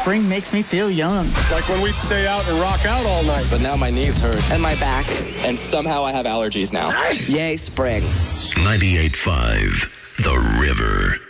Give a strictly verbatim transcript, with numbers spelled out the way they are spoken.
spring makes me feel young. Like when we'd stay out and rock out all night. But now my knees hurt. And my back. And somehow I have allergies now. Yay, spring. ninety-eight point five, The River.